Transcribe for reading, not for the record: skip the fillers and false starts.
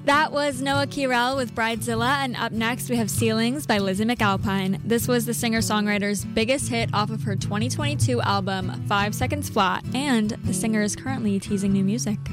That was Noah Kirel with Bridezilla, and up next we have Ceilings by Lizzie McAlpine. This was the singer-songwriter's biggest hit off of her 2022 album, 5 Seconds Flat, and the singer is currently teasing new music.